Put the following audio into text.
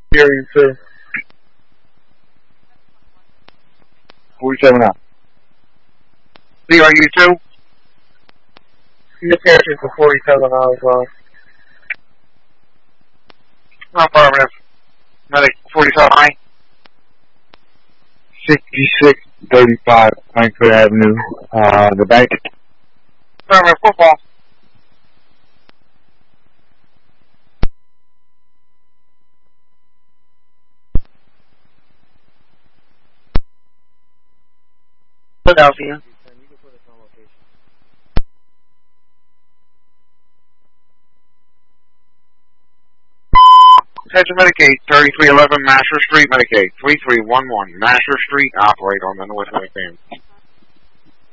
Hear you too. 47 out. Leo, are you too? Your character's for 47 out as well. Affirmative. Medic 47 high. 6635 Frankfurt Avenue, the bank. Affirmative. Football. Philadelphia. Attention Medicaid, 3311 Masher Street, Medicaid, 3311 Masher Street, operate on the North Medicaid.